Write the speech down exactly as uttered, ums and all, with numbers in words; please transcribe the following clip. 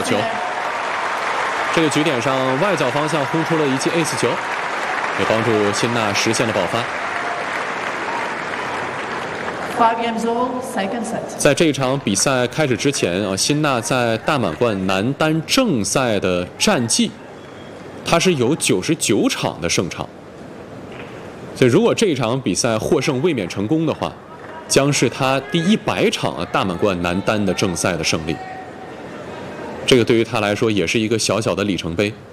球。这个局点上，外角方向轰出了一记 ace 球，也帮助辛纳实现了爆发。在这场比赛开始之前啊，辛纳在大满贯男单正赛的战绩，他是有九十九场的胜场。所以，如果这场比赛获胜卫冕成功的话，将是他第一百场大满贯男单的正赛的胜利。这个对于他来说也是一个小小的里程碑。